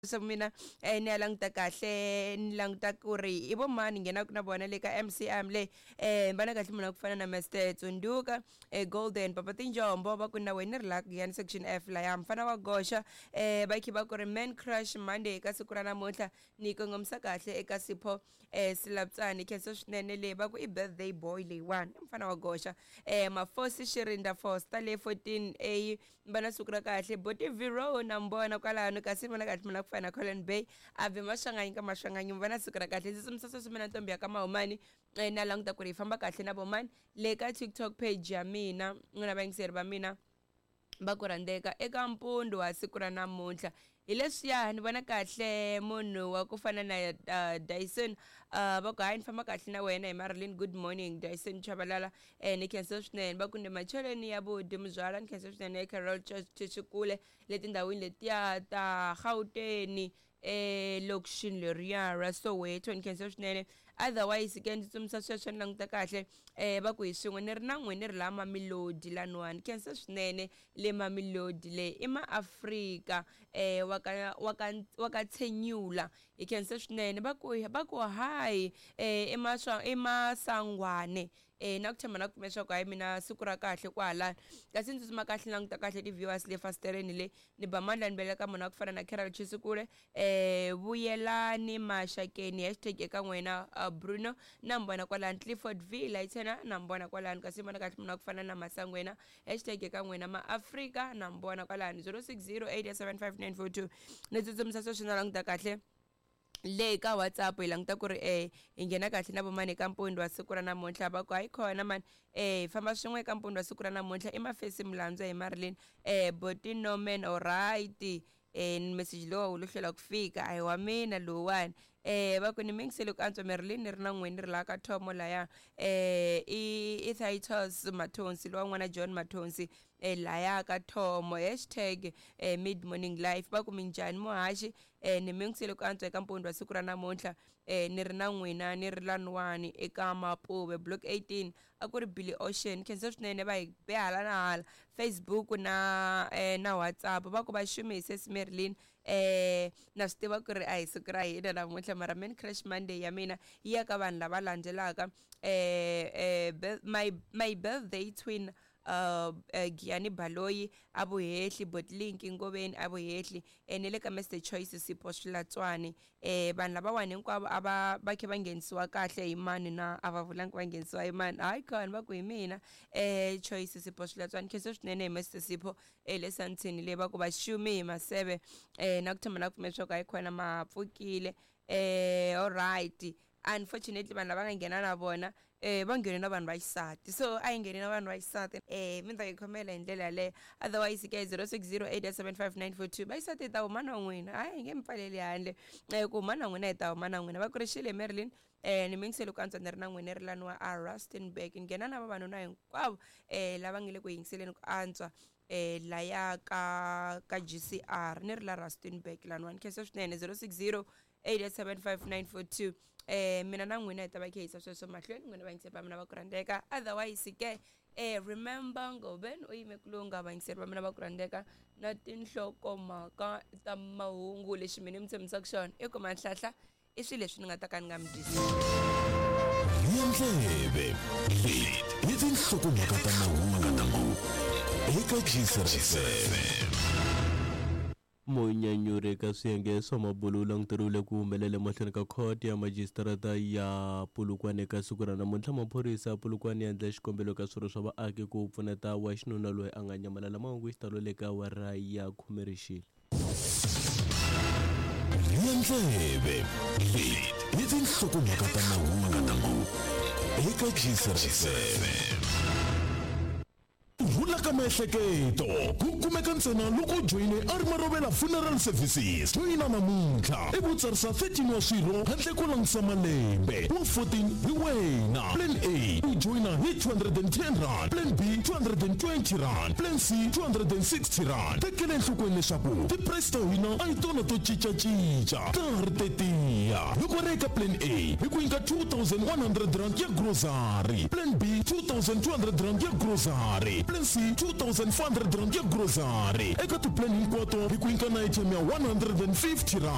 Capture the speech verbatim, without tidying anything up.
so mina eh ni langta kahle ni langta kuri ibo mani ngena kuna bona le ka M C M le eh bana kahle mina kufana na Mister Tsunduka eh Golden Papa Tinjombo ba kuna wena relax yani section F la ya mfana wa Gosha eh bakhi ba ku ri Man Crush Monday ka siku ra namuntlha niko ngomsa kahle eka Sipho eh Silaptsani khenso swinene le ba ku I birthday boy le one mfana wa Gosha eh Mafosi Shirinda Foster le fourteen a bana siku ra kahle Boti Viro nambona kwalano kasi mina kahle mina kufana Colin Bay ave mashanganyi ka mashanganyi mvana siku ra kahle sisumsaso mina ntombi ya ka Mahomani eh na langta ku ri famba kahle na bomani le ka TikTok page ya mina ngina bangiseri ba mina bakurandeka eka mpundu wa siku ra namuntlha hileswiya ni vona kahle munhu wa ku fana na uh, Dyson uh, ba ku hayi ni famba kahle na wena hi Marilyn good morning Dyson Chabalala eh ni khenso swinene ba ku ni macheleni ya budi muzwala ni khenso swinene Carol Chichikule leti ndhawini letiya ta Gauteng eh location leriya ra Soweto ni khenso swinene otherwise ke ndzi tsumisa sweswo ni languta kahle eh ba ku hi swin'we ni ri na n'we ni ri la Mamelodi lanwani khenso swinene le Mamelodi le i maAfrika eh waka waka waka Thenyula hi khenso swinene ba ku ba ku hayi eh emaswa emasangwane eh nakuthemba na kumesha ku hayi mina siku ra kahle kwala kasi ndzi tsuma kahle languta kahle ti viewers le fastereni le ni ba mandla ni beleka mona ku fana na Carol Chisikule eh vuyelani mashakeni hashtag eka n'wena uh, Bruno nambona kwala Clifford Villa itsena nambona kwala kasi mona kahle mona ku fana na Masangwena hashtag eka n'wena maAfrika nambona kwala zero six zero eight seven five nine four two netsitsumisa so swina languta kahle le ka WhatsApp ilangta ku ri eh ingena kahle na bomani ka mpundu wa siku ra namuntlha ba ku hayi khona man eh famba swin'we ka mpundu wa siku ra namuntlha emafesi milandzu hi Marilyn eh Boti no man alright eh message lo lo hlela ku fika ayi wa mina lo one eh ba ku ni mingisele ku antswa Marilyn ni ri na n'weni ri la ka Thomo la ya eh i Titus Mathonsi lo n'wana John Mathonsi eh la ya ka Thomo hashtag eh mid morning live ba ku minjani mohashi eh ni mingisele ku antswa eka mpundu wa siku ra namuntlha eh ni ri na n'wina ni ri lanwani eka Mapuve block eighteen a ku ri Billy Ocean khenso swinene ba hi behala na hala Facebook na eh na WhatsApp ba ku ba shumise Marilyn eh na swi tiva ku ri a hi siku ra hina namuntlha mara Man Crush Monday ya mina yi ya ka vanhu lava landzelaka eh eh my my birthday twin uh Giyani Baloyi abuhehli Botlink Ngobeni abuhehli enele ka Mister Choice Sipho Shilatswane eh vanhu laba wani hinkwavo aba bakhe bangenisiwa kahle hi mani na avavulanga bangenisiwa hi mani hayi khona ba ku hi mina eh Choice Sipho Shilatswane khenso swinene hi Mister Sipho elesantini le ba ku ba shumi hi maseve eh nakuthemba na kumesho ka ikhona mapfukile eh alright unfortunately vanhu lava nga nghena na vona eh va nghene na vanhu va xisati so a yi ngheni na vanhu va xisati eh mi ta yi khomela hi ndlela leyo otherwise ke zero six zero eight seven five nine four two va xisati ta huma na n'wina hayi hi nge mi pfaleli handle eh ku huma na n'wina hi ta huma na n'wina va ku ri Shile Marilyn eh ni mingisele ku antswa ni ri na n'wina ri laniwa a Rustenburg nghena na vavanuna hinkwavo eh lava nge le ku yingiseleni ku antswa eh la ya ka ka G C R ni ri la Rustenburg lanwani khenso swinene zero six zero eight seven five nine four two eh mina na n'wina hi ta va khe hisa sweswo mahlweni n'wina vangiseri va mina va ku rhandeka otherwise ke eh remember Ngobeni u yime kulunga vangiseri va mina va ku rhandeka na tinhloko mhaka ta mahungu lexi mina mi tshembisaka xona i ku manhlahla i swilo leswi ni nga ta ka ni nga mi dyisi Yendlebe lead i tinhloko mhaka ta mahungu eka G C R Monyanyure ka swiyenge swa mabulula ngitirule ku humelela mahlweni ka court ya magistrata ya Polokwane ka siku ra namuntlha maphorisa ya Polokwane ya endla xikombelo ka swirho swa vaaki ku pfuneta wa xinuna loyi a nga nyamalala mahungu hi xitalo le ka wara ya Khumerixile Yendlebe lead i tinhloko mhaka ta mahungu eka G C R Vula ka mehleketo ku kumeka ntsena loko joine Arimarovela Funeral Services joina namuntlha evutsarisa thirteen wa swirho handle ko langisa malembe wa fourteen hi wena plan A u joina hi two hundred ten rand plan B two hundred twenty rand plan C two hundred sixty rand tekele enhlokweni leswaku ti-price ta hina a hi tona to cincacinca ta ha ri tetiya loko ri eka plan A hi ku nyika two thousand one hundred rand ya grocery plan B two thousand two hundred rand ya grocery plan C two thousand four hundred rand ya grocery eka tiplan hinkwato hi ku nyika na item ya one hundred fifty rand